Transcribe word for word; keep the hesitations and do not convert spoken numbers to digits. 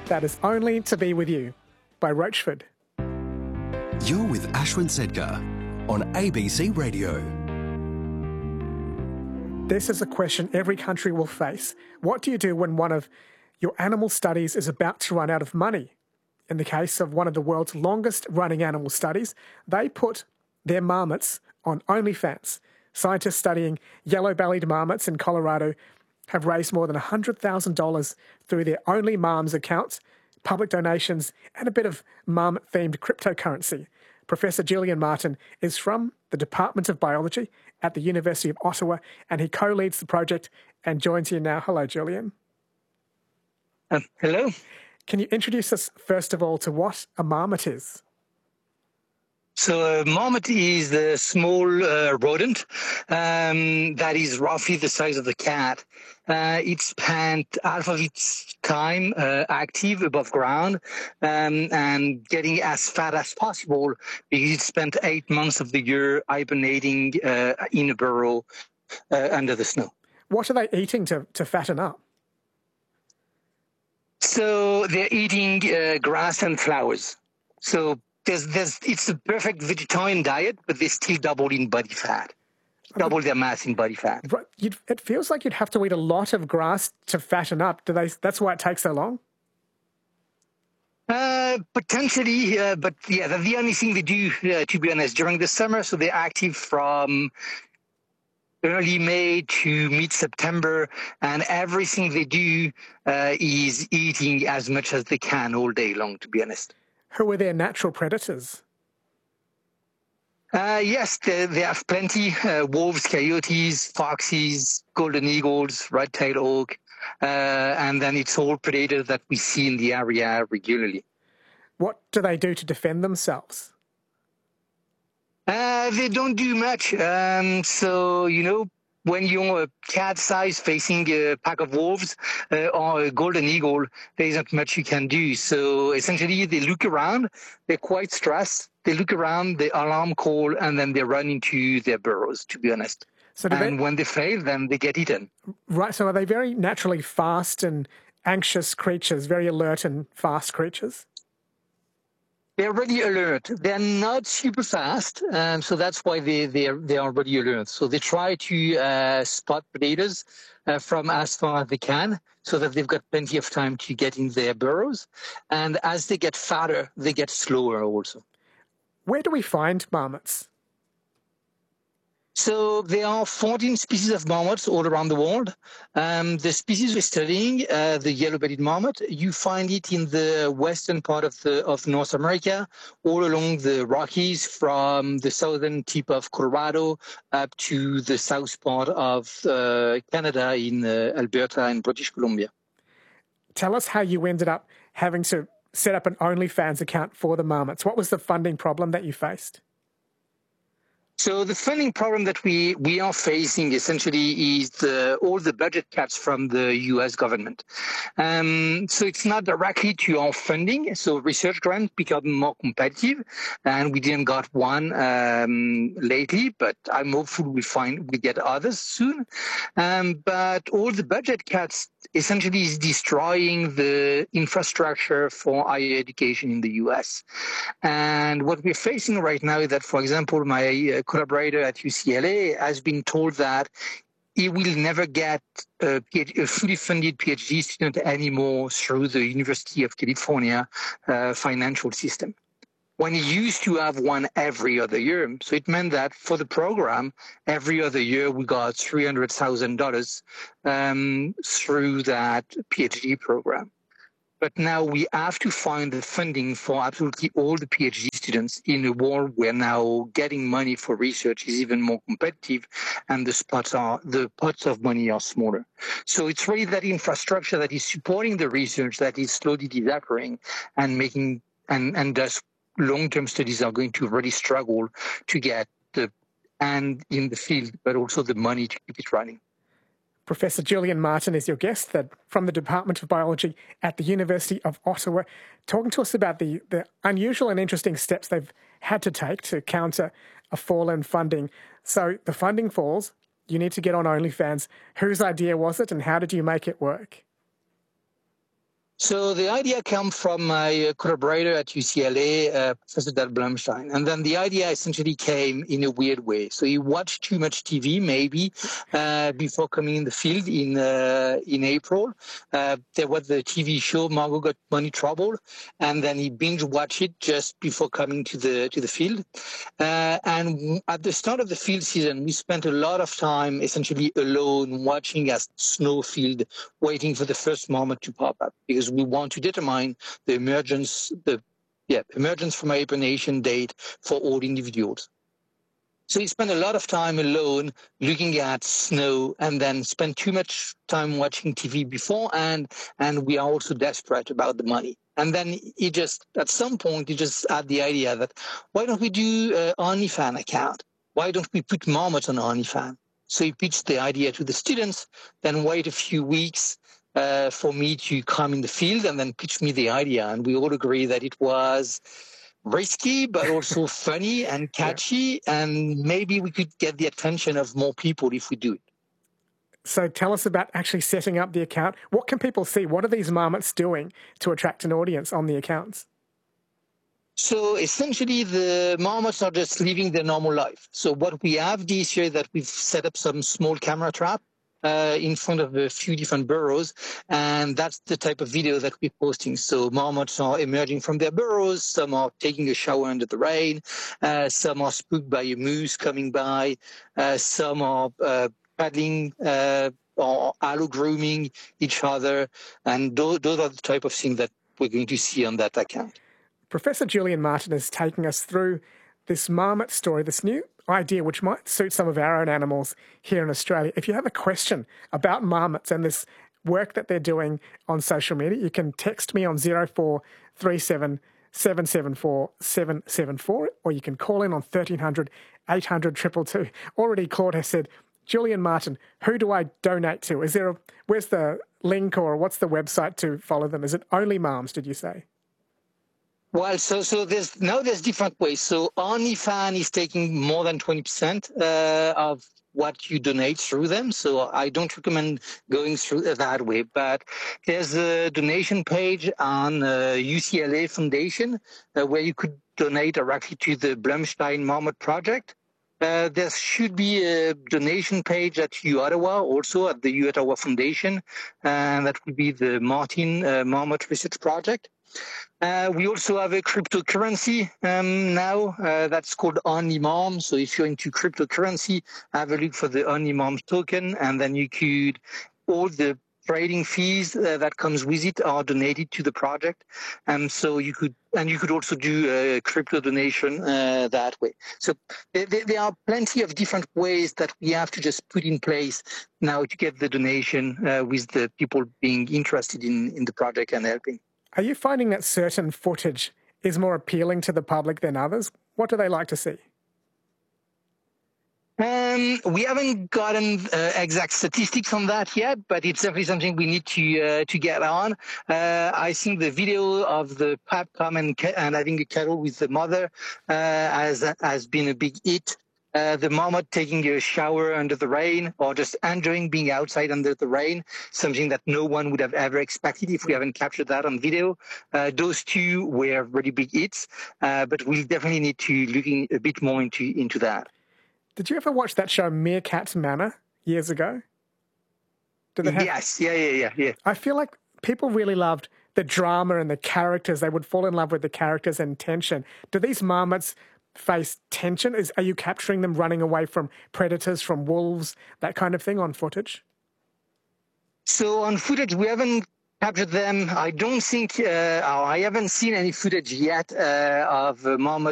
That Is Only to Be With You by Roachford. You're with Ashwin Sedkar on A B C Radio. This is a question every country will face. What do you do when one of your animal studies is about to run out of money? In the case of one of the world's longest running animal studies, they put their marmots on OnlyFans. Scientists studying yellow-bellied marmots in Colorado have raised more than one hundred thousand dollars through their Only Marms accounts, public donations, and a bit of marmot-themed cryptocurrency. Professor Julian Martin is from the Department of Biology at the University of Ottawa, and he co-leads the project and joins you now. Hello, Julian. Uh, hello. Can you introduce us, first of all, to what a marmot is? So a marmot is a small uh, rodent um, that is roughly the size of a cat. Uh, it spent half of its time uh, active above ground um, and getting as fat as possible because it spent eight months of the year hibernating uh, in a burrow uh, under the snow. What are they eating to, to fatten up? So they're eating uh, grass and flowers. So there's, there's, it's the perfect vegetarian diet, but they still double in body fat, double their mass in body fat. Right. You'd, it feels like you'd have to eat a lot of grass to fatten up. Do they? That's why it takes so long? Uh, potentially, uh, but yeah, that's the only thing they do, uh, to be honest, during the summer. So they're active from early May to mid-September, and everything they do uh, is eating as much as they can all day long, to be honest. Who are their natural predators? Uh, yes, they, they have plenty. Uh, wolves, coyotes, foxes, golden eagles, red-tailed hawk, uh, and then it's all predators that we see in the area regularly. What do they do to defend themselves? Uh, they don't do much. Um, so, you know, when you're a cat size facing a pack of wolves uh, or a golden eagle, there isn't much you can do. So essentially, they look around. They're quite stressed. They look around, the alarm call, and then they run into their burrows, to be honest. So and they... when they fail, then they get eaten. Right. So are they very naturally fast and anxious creatures, very alert and fast creatures? They're really alert. They're not super fast, um, so that's why they they are, they are really alert. So they try to uh, spot predators uh, from as far as they can, so that they've got plenty of time to get in their burrows. And as they get fatter, they get slower also. Where do we find marmots? So there are fourteen species of marmots all around the world. Um, the species we're studying, uh, the yellow-bellied marmot, you find it in the western part of the of North America, all along the Rockies, from the southern tip of Colorado up to the south part of uh, Canada in uh, Alberta and British Columbia. Tell us how you ended up having to set up an OnlyFans account for the marmots. What was the funding problem that you faced? So the funding problem that we, we are facing essentially is the, all the budget cuts from the U S government. Um, so it's not directly to our funding. So research grants become more competitive, and we didn't got one um, lately, but I'm hopeful we find we get others soon. Um, but all the budget cuts essentially is destroying the infrastructure for higher education in the U S. And what we're facing right now is that, for example, my uh, collaborator at U C L A has been told that he will never get a, a fully funded PhD student anymore through the University of California uh, financial system, when he used to have one every other year. So it meant that for the program, every other year we got three hundred thousand dollars um, through that PhD program. But now we have to find the funding for absolutely all the PhD students in a world where now getting money for research is even more competitive, and the spots are the pots of money are smaller. So it's really that infrastructure that is supporting the research that is slowly disappearing and making and and thus long-term studies are going to really struggle to get the and in the field, but also the money to keep it running. Professor Julian Martin is your guest that, from the Department of Biology at the University of Ottawa, talking to us about the, the unusual and interesting steps they've had to take to counter a fall in funding. So the funding falls, you need to get on OnlyFans. Whose idea was it, and how did you make it work? So the idea came from my collaborator at U C L A, uh, Professor Dal Blumstein. And then the idea essentially came in a weird way. So he watched too much T V, maybe, uh, before coming in the field in uh, in April. Uh, there was the T V show Margot Got Money Trouble, and then he binge watched it just before coming to the to the field. Uh, and at the start of the field season, we spent a lot of time essentially alone watching a snow field, waiting for the first marmot to pop up, because we want to determine the emergence, the yeah, emergence from hibernation date for all individuals. So he spent a lot of time alone looking at snow, and then spent too much time watching T V before, and and we are also desperate about the money. And then he just, at some point, he just had the idea that, why don't we do an OnlyFans account? Why don't we put marmots on OnlyFans? So he pitched the idea to the students, then wait a few weeks uh, for me to come in the field, and then pitch me the idea. And we all agree that it was risky, but also funny and catchy, yeah. And maybe we could get the attention of more people if we do it. So tell us about actually setting up the account. What can people see? What are these marmots doing to attract an audience on the accounts? So essentially, the marmots are just living their normal life. So what we have this year is that we've set up some small camera trap uh, in front of a few different burrows, and that's the type of video that we're posting. So marmots are emerging from their burrows, some are taking a shower under the rain, uh, some are spooked by a moose coming by, uh, some are uh, paddling uh, or allo grooming each other, and those, those are the type of things that we're going to see on that account. Professor Julian Martin is taking us through this marmot story, this new idea which might suit some of our own animals here in Australia. If you have a question about marmots and this work that they're doing on social media, you can text me on zero four three seven, seven seven four, seven seven four, or you can call in on thirteen hundred, eight hundred, two two two. Already Claude has said, Julian Martin, who do I donate to? Is there a, where's the link, or what's the website to follow them? Is it Only Moms, did you say? Well, so so there's now there's different ways. So OnlyFans is taking more than twenty percent uh, of what you donate through them. So I don't recommend going through that way. But there's a donation page on uh, U C L A Foundation uh, where you could donate directly to the Blumstein Marmot Project. Uh, there should be a donation page at U Ottawa, also at the U Ottawa Foundation, and that would be the Martin uh, Marmot Research Project. Uh, we also have a cryptocurrency um, now uh, that's called OnlyMom. So if you're into cryptocurrency, have a look for the OnlyMom token, and then you could, all the trading fees uh, that comes with it are donated to the project. And so you could, and you could also do a crypto donation uh, that way. So there, there are plenty of different ways that we have to just put in place now to get the donation uh, with the people being interested in, in the project and helping. Are you finding that certain footage is more appealing to the public than others? What do they like to see? Um, we haven't gotten uh, exact statistics on that yet, but it's definitely something we need to uh, to get on. Uh, I think the video of the pap come and, and having a cuddle with the mother uh, has has been a big hit. Uh, the marmot taking a shower under the rain, or just enjoying being outside under the rain, something that no one would have ever expected if we haven't captured that on video. Uh, those two were really big hits, uh, but we definitely need to look in a bit more into, into that. Did you ever watch that show Meerkat Manor years ago? Did they have... Yes, yeah, yeah, yeah, yeah. I feel like people really loved the drama and the characters. They would fall in love with the characters and tension. Do these marmots face tension? Is, are you capturing them running away from predators, from wolves, that kind of thing on footage? So on footage, we haven't captured them. I don't think, uh, I haven't seen any footage yet uh, of uh, marmot